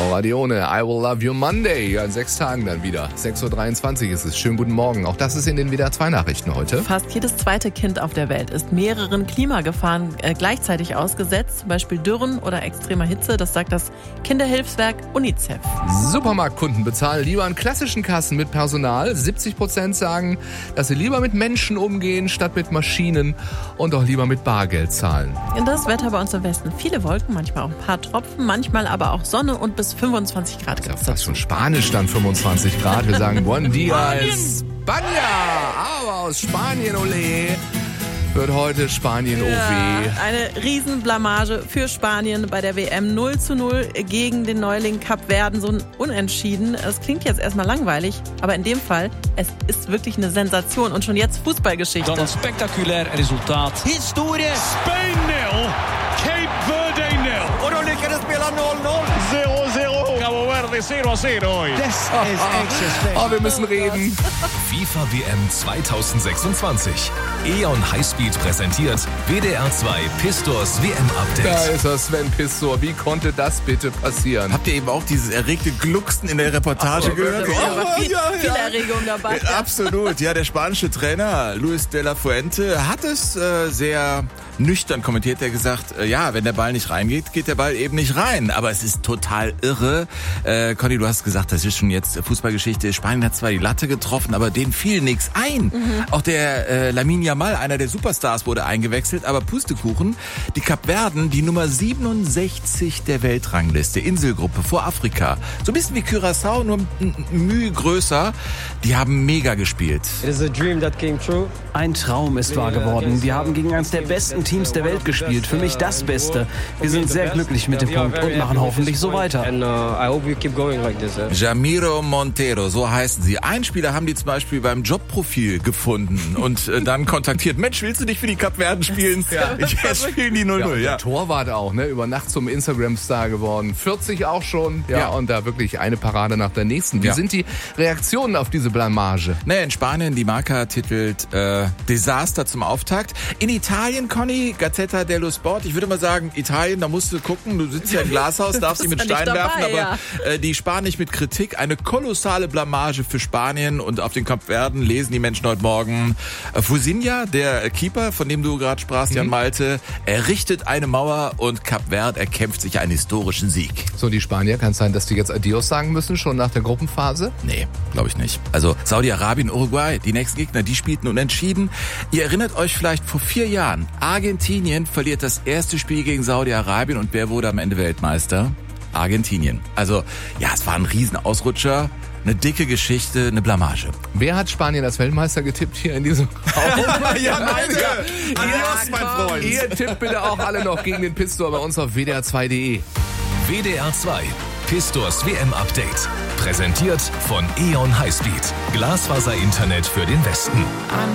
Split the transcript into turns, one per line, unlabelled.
Laura Dione, I Will Love You Monday. Ja, in 6 Tagen dann wieder. 6.23 Uhr ist es. Schönen guten Morgen. Auch das ist in den WDR 2 Nachrichten heute.
Fast jedes zweite Kind auf der Welt ist mehreren Klimagefahren gleichzeitig ausgesetzt. Zum Beispiel Dürren oder extremer Hitze. Das sagt das Kinderhilfswerk UNICEF.
Supermarktkunden bezahlen lieber an klassischen Kassen mit Personal. 70% sagen, dass sie lieber mit Menschen umgehen, statt mit Maschinen und auch lieber mit Bargeld zahlen.
Das Wetter bei uns im Westen. Viele Wolken, manchmal auch ein paar Tropfen, manchmal aber auch Sonne und bis 25 Grad.
Ja, fast schon Spanisch dann 25 Grad. Wir sagen Buen dia España. Aber aus Spanien, ole, wird heute Spanien OW.
Eine Riesenblamage für Spanien bei der WM. 0:0 gegen den Neuling Kapverden. So ein Unentschieden. Es klingt jetzt erstmal langweilig, aber in dem Fall, es ist wirklich eine Sensation und schon jetzt Fußballgeschichte.
Dan een spectaculair resultaat.
Historie.
Spain 0, Cape Verde 0.
Och de lyckades spela 0-0.
0-0. Cabo Verde 0-0.
Das ist extra schlecht.
Oh, wir müssen reden.
FIFA WM 2026. E.ON Highspeed präsentiert WDR 2 Pistors
Da
WM-Update.
ist er, Sven Pistor. Wie konnte das bitte passieren?
Habt ihr eben auch dieses erregte Glucksen in der Reportage gehört?
Viel Erregung dabei.
Absolut, ja, der spanische Trainer Luis de la Fuente hat es sehr nüchtern kommentiert. Er gesagt, ja, wenn der Ball nicht reingeht, geht der Ball eben nicht rein. Aber es ist total irre. Conny, du hast gesagt, das ist schon jetzt Fußballgeschichte. Spanien hat zwar die Latte getroffen, aber denen fiel nichts ein. Auch der Lamine Yamal, einer der Superstars, wurde eingewechselt. Aber Pustekuchen, die Kapverden, die Nummer 67 der Weltrangliste, Inselgruppe vor Afrika. So ein bisschen wie Curaçao, nur Mühe größer. Die haben mega gespielt.
It is a dream that came true.
Ein Traum ist wahr geworden. Wir haben gegen eines der besten Teams der Welt gespielt. Für mich das Beste. Wir sind sehr glücklich mit dem Punkt und machen hoffentlich so weiter.
And I hope we keep going like this.
Jamiro Montero, so heißen sie. Einen Spieler haben die zum Beispiel beim Jobprofil gefunden und dann kontaktiert. Mensch, willst du nicht für die Kapverden spielen? Jetzt spielen die 0-0.
Der
Ja.
Torwart auch, ne? Über Nacht zum Instagram-Star geworden. 40 auch schon. Ja, und da wirklich eine Parade nach der nächsten. Wie sind die Reaktionen auf diese Blamage?
Naja, in Spanien, die Marca titelt Desaster zum Auftakt. In Italien, Conny, Gazzetta dello Sport. Ich würde mal sagen, Italien, da musst du gucken. Du sitzt ja im Glashaus, darfst dich mit
bist ja
Steinen
nicht
werfen,
dabei,
aber die sparen nicht mit Kritik. Eine kolossale Blamage für Spanien und auf den Kapverden lesen die Menschen heute Morgen. Fusinha, der Keeper, von dem du gerade sprachst, Jan Malte, errichtet eine Mauer und Kapverd erkämpft sich einen historischen Sieg.
So, die Spanier, kann es sein, dass die jetzt Adios sagen müssen, schon nach der Gruppenphase?
Nee, glaube ich nicht. Also Saudi-Arabien, Uruguay, die nächsten Gegner, die spielten unentschieden. Ihr erinnert euch vielleicht vor 4 Jahren, Argentinien verliert das erste Spiel gegen Saudi-Arabien und wer wurde am Ende Weltmeister? Argentinien. Also, ja, es war ein Riesenausrutscher, eine dicke Geschichte, eine Blamage.
Wer hat Spanien als Weltmeister getippt hier in diesem Raum?
Ja, Adios, mein Freund.
Ihr tippt bitte auch alle noch gegen den Pistor bei uns auf wdr2.de.
WDR 2 Pistors WM-Update. Präsentiert von E.ON Highspeed. Glasfaser-Internet für den Westen.
Am